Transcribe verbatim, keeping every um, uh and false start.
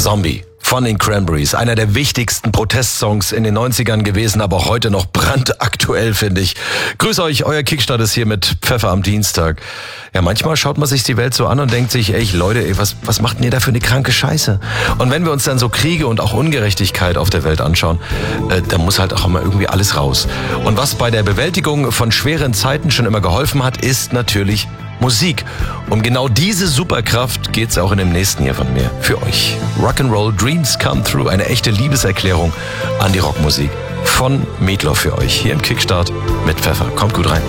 Zombie von den Cranberries. Einer der wichtigsten Protestsongs in den neunzigern gewesen, aber auch heute noch brandaktuell, finde ich. Grüß euch, euer Kickstart ist hier mit Pfeffer am Dienstag. Ja, manchmal schaut man sich die Welt so an und denkt sich, ey Leute, ey, was, was macht denn ihr da für eine kranke Scheiße? Und wenn wir uns dann so Kriege und auch Ungerechtigkeit auf der Welt anschauen, äh, dann muss halt auch immer irgendwie alles raus. Und was bei der Bewältigung von schweren Zeiten schon immer geholfen hat, ist natürlich Musik. Um genau diese Superkraft geht's auch in dem nächsten hier von mir. Für euch. Rock'n'Roll Dreams Come True. Eine echte Liebeserklärung an die Rockmusik. Von Meatloaf für euch. Hier im Kickstart mit Pfeffer. Kommt gut rein.